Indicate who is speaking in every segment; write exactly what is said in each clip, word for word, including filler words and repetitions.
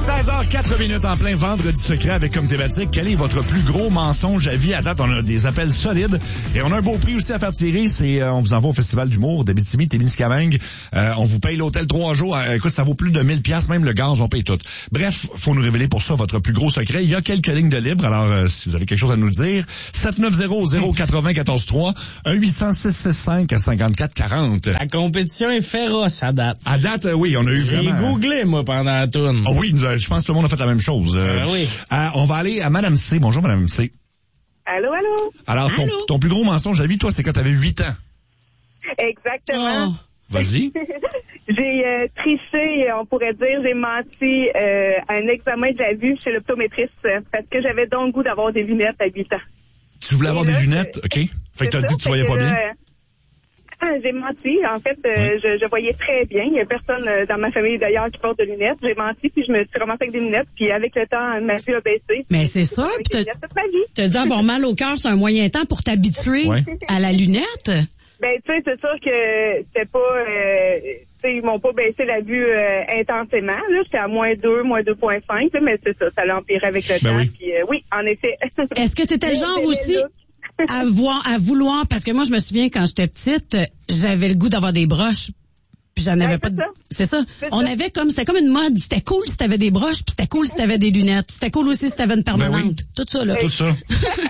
Speaker 1: seize heures quatre minutes en plein vendredi secret avec comme thématique, quel est votre plus gros mensonge à vie? À date, on a des appels solides et on a un beau prix aussi à faire tirer. C'est, euh, on vous envoie au Festival d'humour d'Abitibi, Témiscamingue. Euh, on vous paye l'hôtel trois jours. Euh, écoute, ça vaut plus de mille piastres, même le gaz, on paye tout. Bref, faut nous révéler pour ça votre plus gros secret. Il y a quelques lignes de libre, alors euh, si vous avez quelque chose à nous dire, sept neuf zéro zéro quatre zéro un quatre trois, un huit cents six six cinq cinquante-quatre quarante.
Speaker 2: La compétition est féroce à date.
Speaker 1: À date, euh, oui, on a eu
Speaker 2: J'ai
Speaker 1: vraiment...
Speaker 2: googlé, moi, pendant la tourne.
Speaker 1: Oh oui, je pense que tout le monde a fait la même chose. Euh,
Speaker 2: euh, oui.
Speaker 1: euh, on va aller à Madame C. Bonjour, Madame C.
Speaker 3: Allô, allô?
Speaker 1: Alors, ton,
Speaker 4: Allô?
Speaker 1: ton plus gros mensonge à vie, toi, c'est quand tu avais huit ans.
Speaker 3: Exactement.
Speaker 4: Oh.
Speaker 1: Vas-y.
Speaker 3: J'ai euh, triché, on pourrait dire, j'ai menti euh, à un examen de la vue chez l'optométriste euh, parce que j'avais donc le goût d'avoir des lunettes à huit ans.
Speaker 1: Tu voulais avoir
Speaker 3: Et
Speaker 1: des
Speaker 3: là,
Speaker 1: lunettes,
Speaker 3: je-
Speaker 1: OK? Fait que
Speaker 3: C'est
Speaker 1: t'as
Speaker 3: ça,
Speaker 1: dit que tu voyais
Speaker 3: fait
Speaker 1: pas
Speaker 3: que
Speaker 1: bien.
Speaker 3: là, ah, j'ai menti. En fait, euh,
Speaker 1: Oui.
Speaker 3: je, je voyais très bien. Il y a personne euh, dans ma famille d'ailleurs qui porte de lunettes. J'ai menti, puis je me suis ramassée avec des lunettes. Puis avec le temps, ma vue a baissé.
Speaker 4: Mais c'est ça,
Speaker 3: Avec
Speaker 4: puis
Speaker 3: des
Speaker 4: t'as-
Speaker 3: lunettes toute ma vie.
Speaker 4: t'as dû avoir mal au cœur sur un moyen temps pour t'habituer
Speaker 1: Ouais.
Speaker 4: à la lunette.
Speaker 3: Ben, tu sais, c'est sûr que c'était pas... Euh, tu sais, ils m'ont pas baissé la vue euh, intensément. Là, j'étais à moins deux, moins deux virgule cinq, là, mais c'est ça, ça l'a empiré avec le
Speaker 1: Ben
Speaker 3: temps.
Speaker 1: oui.
Speaker 3: Puis, euh, oui, en effet.
Speaker 4: Est-ce que t'étais le genre
Speaker 3: J'aimais
Speaker 4: aussi
Speaker 3: le look.
Speaker 4: à voir, à vouloir, parce que moi, je me souviens, quand j'étais petite, euh, j'avais le goût d'avoir des broches. Puis j'en avais
Speaker 3: Ouais,
Speaker 4: pas
Speaker 3: c'est
Speaker 4: de...
Speaker 3: ça.
Speaker 4: C'est ça.
Speaker 3: C'est
Speaker 4: On
Speaker 3: ça.
Speaker 4: avait comme, c'était comme une mode. C'était cool si t'avais des broches, puis c'était cool si t'avais des lunettes. C'était cool aussi si t'avais une permanente.
Speaker 1: Ben oui.
Speaker 4: Tout ça, là.
Speaker 1: Tout ça.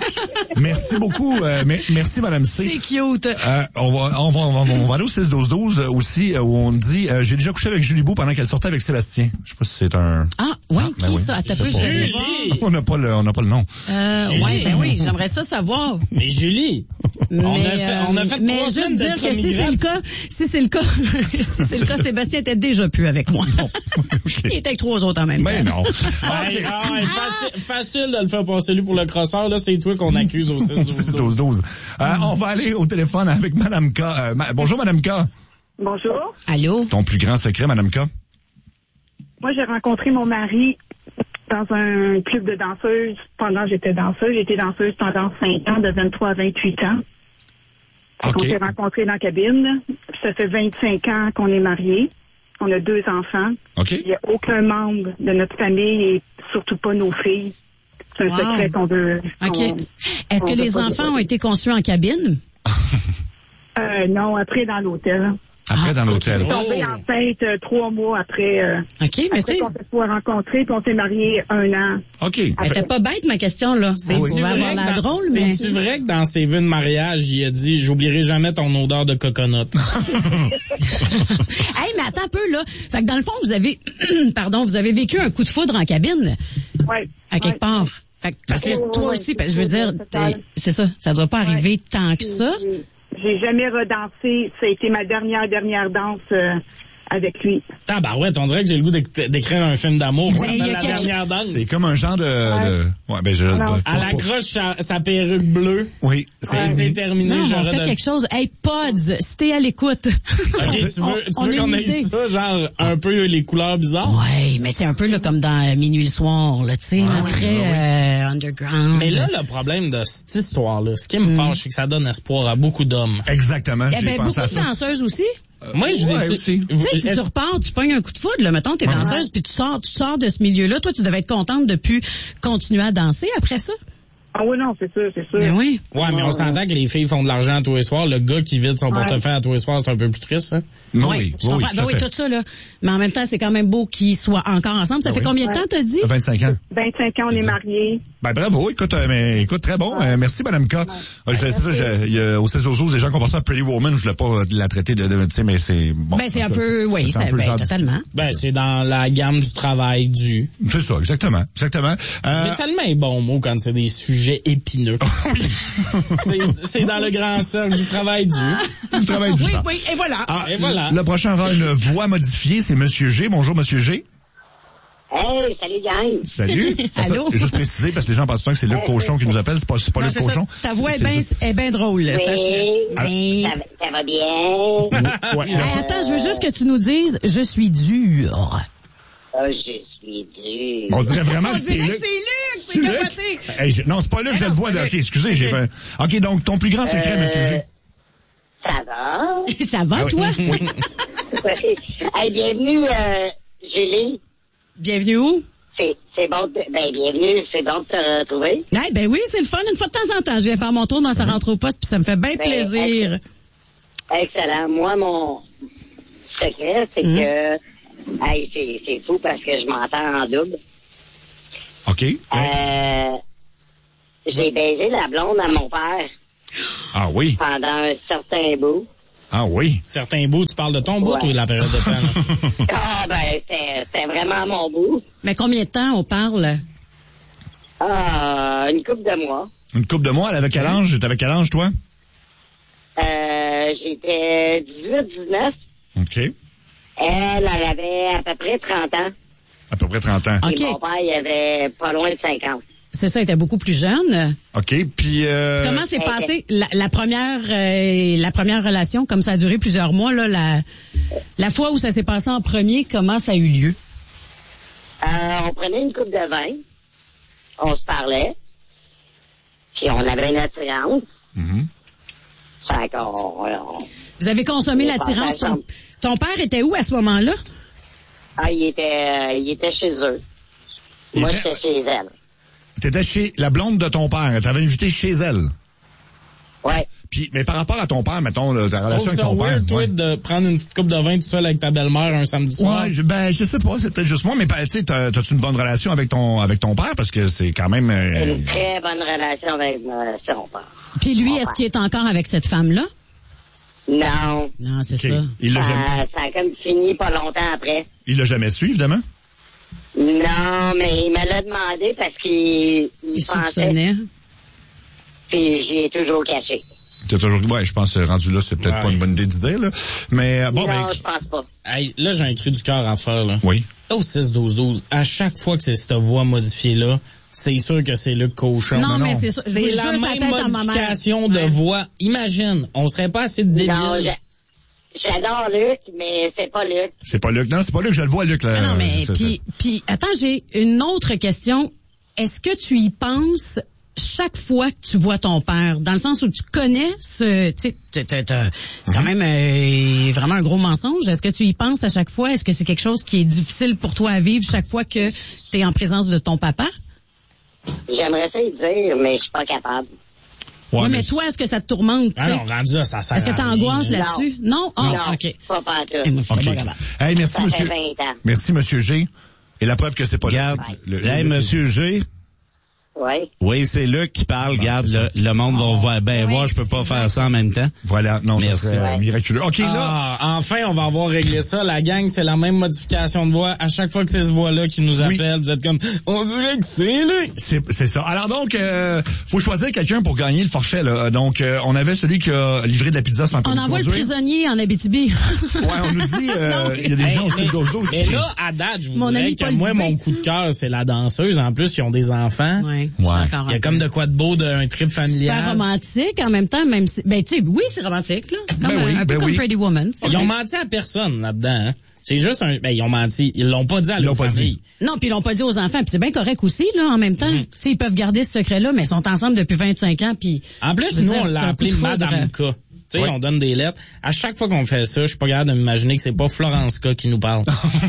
Speaker 1: Merci beaucoup. Euh, mais- merci, Madame C.
Speaker 4: C'est cute.
Speaker 1: Euh, on va, on va, on va, on va aller au six douze douze euh, aussi, euh, où on dit, euh, j'ai déjà couché avec Julie Beau pendant qu'elle sortait avec Sébastien. Je sais pas si c'est un...
Speaker 4: Ah, oui,
Speaker 1: Ah,
Speaker 4: qui
Speaker 1: ben oui,
Speaker 4: ça? Attends,
Speaker 1: je sais
Speaker 4: peu, je
Speaker 1: pas.
Speaker 4: vais aller
Speaker 2: Julie!
Speaker 4: voir.
Speaker 1: On n'a pas le, on n'a pas le nom.
Speaker 4: Euh,
Speaker 2: Julie.
Speaker 4: ouais, ben oui, j'aimerais ça savoir.
Speaker 2: Mais Julie,
Speaker 4: Mais,
Speaker 2: on a fait, on a fait
Speaker 4: euh, mais
Speaker 2: trois
Speaker 4: juste
Speaker 2: semaines
Speaker 4: dire
Speaker 2: d'être
Speaker 4: que si c'est
Speaker 2: immigrants.
Speaker 4: le cas, si c'est le cas, si c'est le cas, Sébastien était déjà plus avec moi. Il était avec trois autres en même
Speaker 1: Ben
Speaker 4: temps.
Speaker 1: non.
Speaker 2: Ouais, ah ouais, facile, facile de le faire passer lui pour le crosseur. Là, c'est toi qu'on accuse au six
Speaker 1: six
Speaker 2: douze.
Speaker 1: douze douze. Euh, on va aller au téléphone avec Madame K. Euh, ma- bonjour, Madame K.
Speaker 3: Bonjour.
Speaker 4: Allô?
Speaker 1: Ton plus grand secret, Madame K.
Speaker 5: Moi, j'ai rencontré mon mari dans un club de danseuses pendant que j'étais danseuse. J'ai été danseuse pendant cinq ans, de vingt-trois à vingt-huit ans.
Speaker 1: OK.
Speaker 5: On s'est rencontrés dans la cabine. Puis ça fait vingt-cinq ans qu'on est mariés. On a deux enfants.
Speaker 1: OK.
Speaker 5: Il n'y a aucun membre de notre famille et surtout pas nos filles. C'est un
Speaker 4: Wow.
Speaker 5: secret qu'on veut...
Speaker 4: OK.
Speaker 5: qu'on-
Speaker 4: Est-ce
Speaker 5: on
Speaker 4: que
Speaker 5: veut
Speaker 4: les
Speaker 5: pas
Speaker 4: enfants
Speaker 5: dévoiler.
Speaker 4: ont été conçus en cabine?
Speaker 5: Euh, non, après dans l'hôtel.
Speaker 1: Après, dans l'hôtel.
Speaker 5: Je suis tombée
Speaker 2: Oh.
Speaker 5: enceinte euh, trois mois après, euh,
Speaker 4: OK, mais
Speaker 5: après
Speaker 4: c'est,
Speaker 5: qu'on s'est pas rencontrés, puis on s'est mariés un an.
Speaker 1: OK.
Speaker 4: elle était pas bête, ma question, là.
Speaker 2: C'est
Speaker 4: On
Speaker 2: tu
Speaker 4: pouvait avoir l'air drôle, mais...
Speaker 2: C'est vrai que dans ses vœux de mariage, il a dit j'oublierai jamais ton odeur de coconut.
Speaker 4: Hey, mais attends un peu, là. Fait que dans le fond, vous avez, pardon, vous avez vécu un coup de foudre en cabine,
Speaker 5: Ouais.
Speaker 4: à quelque
Speaker 5: Ouais.
Speaker 4: part. Fait que, parce que
Speaker 5: Ouais,
Speaker 4: toi
Speaker 5: ouais,
Speaker 4: aussi,
Speaker 5: ouais,
Speaker 4: parce que je veux dire,
Speaker 5: total.
Speaker 4: t'es- c'est ça, ça doit pas arriver tant que ça.
Speaker 5: J'ai- J'ai jamais redansé. Ça a été ma dernière, dernière danse euh, avec lui.
Speaker 2: Tabarouette, on dirait que j'ai le goût d'éc- d'écrire un film d'amour.
Speaker 4: Ben,
Speaker 2: Ça
Speaker 4: il y a
Speaker 2: s'appelle La
Speaker 4: quelque-
Speaker 2: dernière danse.
Speaker 1: C'est comme un genre de... de... Ouais, ben je...
Speaker 5: Non.
Speaker 1: de-
Speaker 2: Elle accroche sa, sa perruque bleue.
Speaker 1: Oui.
Speaker 2: C'est c'est terminé.
Speaker 4: Non,
Speaker 2: je
Speaker 4: on fait
Speaker 2: redonne-
Speaker 4: quelque chose. Hey, Pods, si t'es à l'écoute.
Speaker 2: Ok, tu veux, tu
Speaker 4: On- on
Speaker 2: veux
Speaker 4: a
Speaker 2: qu'on
Speaker 4: une
Speaker 2: ait
Speaker 4: idée.
Speaker 2: ça, genre un peu les couleurs bizarres?
Speaker 4: Ouais, mais c'est un peu là, comme dans euh, Minuit le soir, là, tu sais, là, très euh, underground.
Speaker 2: Mais là, le problème de cette histoire-là, ce qui me fâche, c'est que ça donne espoir à beaucoup d'hommes.
Speaker 1: Exactement,
Speaker 4: il y
Speaker 1: j'ai
Speaker 4: avait
Speaker 1: pensé
Speaker 4: beaucoup
Speaker 1: à
Speaker 4: de
Speaker 1: ça.
Speaker 4: danseuses aussi.
Speaker 2: Moi, je
Speaker 1: ouais,
Speaker 2: dis,
Speaker 1: aussi.
Speaker 4: Tu sais, si tu repars, tu pognes un coup de foudre, là, mettons, t'es danseuse, puis tu sors, tu sors de ce milieu-là, toi, tu devais être contente de plus continuer à danser après ça.
Speaker 5: Ah oui, non, c'est sûr, c'est sûr.
Speaker 4: Ben oui.
Speaker 2: Ouais, mais on s'entend que les filles font de l'argent tous les soirs. Le gars qui vide son
Speaker 5: Ouais.
Speaker 2: portefeuille à tous les soirs, c'est un peu plus triste, hein?
Speaker 1: Oui,
Speaker 4: Ouais,
Speaker 1: oui,
Speaker 4: je comprends.
Speaker 1: oui,
Speaker 4: Ben
Speaker 1: tout à
Speaker 4: oui,
Speaker 1: fait.
Speaker 4: tout ça, là. Mais en même temps, c'est quand même beau qu'ils soient encore ensemble. Ça
Speaker 1: Ben
Speaker 4: fait
Speaker 1: oui.
Speaker 4: combien de temps, t'as dit?
Speaker 1: vingt-cinq ans.
Speaker 5: vingt-cinq ans, on est mariés.
Speaker 1: Ben bravo, écoute, euh, mais écoute, très bon. Euh, merci, Madame K. Euh, je- c'est ça, je- il y a, au seize douze douze, des gens qui ont pensé à Pretty Woman, je voulais pas euh, la traiter de, de tu sais, mais c'est bon.
Speaker 4: Ben, c'est un peu, oui,
Speaker 1: un
Speaker 4: c'est,
Speaker 1: peu le
Speaker 4: ben,
Speaker 1: genre de-
Speaker 4: totalement.
Speaker 2: Ben, c'est dans la gamme du travail du.
Speaker 1: C'est ça, exactement, exactement. Euh,
Speaker 2: J'ai tellement un bon mot quand c'est des sujets épineux. c'est, c'est dans le grand cercle du travail du.
Speaker 1: du travail du
Speaker 4: Oui,
Speaker 1: temps.
Speaker 4: oui, et voilà.
Speaker 1: Ah,
Speaker 2: Et voilà.
Speaker 1: Le prochain aura une voix modifiée, c'est Monsieur G. Bonjour, Monsieur G.
Speaker 6: Hey, salut gang!
Speaker 1: Salut.
Speaker 4: Allô?
Speaker 1: Ça, juste préciser, parce que les gens pensent souvent que c'est Luc Cochon qui nous appelle, c'est pas, c'est pas
Speaker 4: Non,
Speaker 1: Luc
Speaker 4: c'est ça.
Speaker 1: Cochon.
Speaker 4: Ta voix est
Speaker 1: C'est-
Speaker 4: bien,
Speaker 1: c'est
Speaker 4: est bien drôle,
Speaker 6: Oui,
Speaker 4: sache-le. Mais-
Speaker 6: ça, va- ça va bien?
Speaker 1: juste- Ouais,
Speaker 4: Hey, attends, je veux juste que tu nous dises, je suis dur.
Speaker 6: Oh, je suis dur.
Speaker 1: On dirait vraiment
Speaker 4: On
Speaker 1: que c'est
Speaker 4: dirait
Speaker 1: Luc.
Speaker 4: que c'est Luc,
Speaker 1: C'est
Speaker 4: c'est
Speaker 1: Luc?
Speaker 4: capoté.
Speaker 1: Hey, je- non, c'est pas Luc, je
Speaker 4: non,
Speaker 1: le vois.
Speaker 4: c'est pas
Speaker 1: là. OK,
Speaker 4: Luc.
Speaker 1: excusez, j'ai fait... OK, donc, ton plus grand secret,
Speaker 6: Euh,
Speaker 1: Monsieur G.
Speaker 6: Ça va?
Speaker 4: Ça va,
Speaker 1: Ah oui.
Speaker 4: toi?
Speaker 1: Oui.
Speaker 6: hey, bienvenue, euh, Julie.
Speaker 4: Bienvenue où?
Speaker 6: C'est, c'est bon de, ben, bienvenue, c'est bon de te retrouver.
Speaker 4: Ouais, ben oui, c'est le fun. Une fois de temps en temps, je viens faire mon tour dans sa rentre au poste, puis ça me fait bien
Speaker 6: Ben,
Speaker 4: plaisir.
Speaker 6: ex- Excellent. Moi, mon secret, c'est
Speaker 4: Mhm.
Speaker 6: que, hey, c'est, c'est fou parce que je m'entends en double.
Speaker 1: OK.
Speaker 6: Euh, j'ai baisé la blonde à mon père
Speaker 1: Ah oui.
Speaker 6: pendant un certain bout.
Speaker 1: Ah oui.
Speaker 2: Certains bouts, tu parles de ton bout
Speaker 6: Ouais.
Speaker 2: ou de la période de temps? là?
Speaker 6: Ah, ben, c'était, c'était vraiment mon bout.
Speaker 4: Mais combien de temps on parle?
Speaker 6: Ah, une couple de mois.
Speaker 1: Une couple de mois, elle avait quel âge? T'avais quel âge, toi?
Speaker 6: Euh, j'étais dix-huit dix-neuf.
Speaker 1: OK.
Speaker 6: Elle, elle avait à peu près trente ans.
Speaker 1: À peu près trente ans.
Speaker 4: OK.
Speaker 6: Et mon père, il avait pas loin de cinquante.
Speaker 4: C'est ça, il était beaucoup plus jeune.
Speaker 1: OK. Puis, euh...
Speaker 4: Comment s'est
Speaker 6: euh,
Speaker 4: passée la, la première euh, la première relation, comme ça a duré plusieurs mois, là, la, la fois où ça s'est passé en premier, comment ça a eu lieu?
Speaker 6: Euh, on prenait une coupe de vin. On se parlait. Puis on avait une attirance.
Speaker 1: Mhm.
Speaker 6: Fait qu'on... on-
Speaker 4: Vous avez consommé
Speaker 6: On est
Speaker 4: l'attirance.
Speaker 6: passé ensemble.
Speaker 4: Ton, ton père était où à ce moment-là?
Speaker 6: Ah, il était, euh, il était chez eux.
Speaker 1: Il
Speaker 6: Moi,
Speaker 1: était-
Speaker 6: j'étais chez elle.
Speaker 1: T'étais chez la blonde de ton père. Elle t'avait invité chez elle.
Speaker 6: Ouais.
Speaker 1: Puis, mais par rapport à ton père, mettons, là, ta
Speaker 2: Tu
Speaker 1: relation
Speaker 2: trouves
Speaker 1: avec
Speaker 2: ça
Speaker 1: ton père.
Speaker 2: weird, toi,
Speaker 1: ouais.
Speaker 2: de prendre une petite coupe de vin tout seul avec ta belle-mère un samedi soir?
Speaker 1: Ouais, je, ben, je sais pas, c'est peut-être juste moi, mais ben, tu sais, t'as- t'as-tu une bonne relation avec ton, avec ton père? Parce que c'est quand même, euh,
Speaker 6: Une très bonne relation avec euh, son père.
Speaker 4: Puis lui, est-ce qu'il est encore avec cette femme-là?
Speaker 6: Non.
Speaker 4: Non, c'est
Speaker 1: ok.
Speaker 4: ça.
Speaker 1: Il l'a jamais,
Speaker 6: Ça, ça a comme fini pas longtemps après.
Speaker 1: il l'a jamais su, évidemment.
Speaker 6: Non, mais il me l'a demandé parce qu'il il
Speaker 4: Il
Speaker 6: pensait,
Speaker 4: soupçonnait.
Speaker 6: puis j'y ai toujours caché.
Speaker 1: T'as toujours, ouais, je pense, que rendu là, c'est peut-être
Speaker 2: Ouais.
Speaker 1: pas une bonne idée de dire, là. Mais, euh, bon,
Speaker 6: non,
Speaker 1: ben,
Speaker 6: je pense pas.
Speaker 2: Hey, là, j'ai un cri du cœur à faire, là.
Speaker 1: oui.
Speaker 2: Au six douze douze, à chaque fois que c'est cette voix modifiée-là, c'est sûr que c'est Luc Cochon.
Speaker 4: Non,
Speaker 1: non.
Speaker 4: mais c'est ça. Je
Speaker 2: C'est
Speaker 4: veux
Speaker 2: la
Speaker 4: juste
Speaker 2: même
Speaker 4: tête à ma mère.
Speaker 2: modification de voix. Imagine, on serait pas assez de
Speaker 6: Non,
Speaker 2: débiles.
Speaker 6: j'a- j'adore Luc, mais c'est pas Luc.
Speaker 1: C'est pas Luc. Non, c'est pas Luc, je le vois, Luc, là.
Speaker 4: Ah non, mais
Speaker 1: C'est-
Speaker 4: puis, puis, attends, j'ai une autre question. Est-ce que tu y penses chaque fois que tu vois ton père, dans le sens où tu connais ce, tu sais, t'as- t'as- t'as- c'est quand même euh, vraiment un gros mensonge. Est-ce que tu y penses à chaque fois? Est-ce que c'est quelque chose qui est difficile pour toi à vivre chaque fois que tu es en présence de ton papa?
Speaker 6: J'aimerais ça y dire, mais je suis pas capable.
Speaker 1: Ouais,
Speaker 4: oui, mais toi, est-ce que ça te tourmente?
Speaker 2: Ah
Speaker 4: tu sais?
Speaker 2: non, rendu là, ça sert
Speaker 4: Est-ce que
Speaker 2: à
Speaker 4: tu
Speaker 2: rien.
Speaker 4: angoisses
Speaker 6: Non.
Speaker 4: là-dessus? Non? Ah,
Speaker 6: non,
Speaker 4: OK.
Speaker 6: pas pantoute.
Speaker 4: Et moi, je suis
Speaker 1: OK.
Speaker 4: pas capable.
Speaker 1: Hey, merci,
Speaker 6: Ça fait
Speaker 1: monsieur.
Speaker 6: vingt ans.
Speaker 1: Merci, monsieur G. Et la preuve que c'est pas
Speaker 7: Regarde,
Speaker 1: Luc. Le-
Speaker 7: hey,
Speaker 1: le-
Speaker 7: monsieur G.
Speaker 6: Oui.
Speaker 7: Oui, c'est Luc qui parle. Regarde, le, le monde va voir. Ben,
Speaker 4: Oui.
Speaker 7: moi, je peux pas faire ça en même temps.
Speaker 1: Voilà, non, ça
Speaker 7: Merci.
Speaker 1: serait euh,
Speaker 6: Ouais.
Speaker 1: miraculeux. OK, là.
Speaker 2: Ah, enfin, on va avoir réglé ça. La gang, c'est la même modification de voix. À chaque fois que c'est ce voix-là qui nous
Speaker 1: Oui.
Speaker 2: appelle, vous êtes comme, on dirait que c'est lui.
Speaker 1: C'est, c'est ça. Alors donc, euh, faut choisir quelqu'un pour gagner le forfait. Là. Donc, euh, on avait celui qui a livré de la pizza sans
Speaker 4: On
Speaker 1: permis de
Speaker 4: envoie le
Speaker 1: conduire.
Speaker 4: prisonnier en Abitibi.
Speaker 1: Ouais, on nous dit, euh, il y a des
Speaker 2: Hey,
Speaker 1: gens aussi
Speaker 2: mais,
Speaker 1: de gauche d'eau.
Speaker 2: mais là, à date, je vous
Speaker 4: Mon
Speaker 2: dirais
Speaker 4: ami
Speaker 2: que
Speaker 4: Paul
Speaker 2: moi,
Speaker 4: Dubé.
Speaker 2: mon coup de cœur, c'est la danseuse. En plus, ils ont des enfants.
Speaker 4: Ouais.
Speaker 1: Ouais.
Speaker 4: c'est encore
Speaker 2: Il y a
Speaker 4: un
Speaker 2: comme
Speaker 4: peu.
Speaker 2: de quoi de beau d'un trip
Speaker 4: Super
Speaker 2: familial.
Speaker 4: romantique en même temps, même si, ben tu sais, oui, c'est romantique là, comme
Speaker 1: Ben
Speaker 4: un,
Speaker 1: oui,
Speaker 4: un peu
Speaker 1: ben
Speaker 4: comme
Speaker 1: oui.
Speaker 4: Pretty Woman. c'est
Speaker 2: Ils ont
Speaker 4: vrai.
Speaker 2: menti à personne là-dedans. Hein. C'est juste un, ben ils ont menti. Ils l'ont pas dit à
Speaker 1: Ils
Speaker 2: leur
Speaker 1: l'ont pas
Speaker 2: famille.
Speaker 1: dit.
Speaker 4: Non, puis ils l'ont pas dit aux enfants, puis c'est bien correct aussi là, en même temps.
Speaker 2: Mm-hmm.
Speaker 4: Tu sais, ils peuvent garder ce secret-là, mais ils sont ensemble depuis vingt-cinq ans, puis.
Speaker 2: En plus,
Speaker 4: je veux
Speaker 2: nous,
Speaker 4: dire,
Speaker 2: on
Speaker 4: c'est
Speaker 2: l'a
Speaker 4: un
Speaker 2: appelé
Speaker 4: coup de foudre.
Speaker 2: Madame K. Tu sais,
Speaker 1: Oui.
Speaker 2: on donne des lettres. À chaque fois qu'on fait ça, je suis pas capable de m'imaginer que c'est pas Florence K qui nous parle.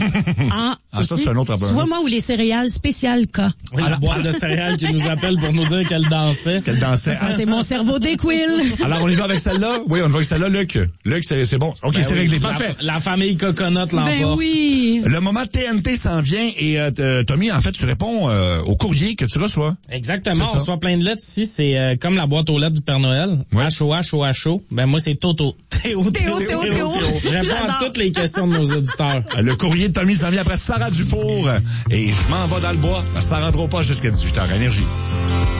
Speaker 4: Ah,
Speaker 1: Ah, ça,
Speaker 4: aussi,
Speaker 1: c'est un autre
Speaker 4: Tu
Speaker 1: abonnement.
Speaker 4: vois moi où les céréales spéciales K.
Speaker 2: Oui, la boîte de céréales qui nous appelle pour nous dire qu'elle dansait.
Speaker 1: Qu'elle dansait.
Speaker 4: Ça c'est mon cerveau d'équille.
Speaker 1: Alors, on y va avec celle-là? Oui, on y va avec celle-là, Luc. Luc, c'est, c'est bon. OK,
Speaker 2: Ben
Speaker 1: c'est
Speaker 2: oui,
Speaker 1: réglé.
Speaker 2: la-
Speaker 1: Parfait.
Speaker 2: La, famille Coconut l'emporte.
Speaker 4: Ben oui.
Speaker 1: Le moment T N T s'en vient et euh, t- Tommy, en fait, tu réponds euh, au courrier que tu reçois.
Speaker 2: Exactement,
Speaker 1: C'est
Speaker 2: on
Speaker 1: ça.
Speaker 2: reçoit plein de lettres ici, c'est euh, comme la boîte aux lettres du Père Noël.
Speaker 1: Ouais.
Speaker 2: H O H O H O. Ben moi c'est Toto. Théo,
Speaker 4: Théo, Théo, Théo.
Speaker 2: Je réponds à
Speaker 4: J'adore.
Speaker 2: toutes les questions de nos auditeurs.
Speaker 1: Euh, Le courrier de Tommy s'en vient après Sarah Dufour. Et je m'en vais dans le bois. Ça rentrera pas jusqu'à dix-huit heures. Énergie.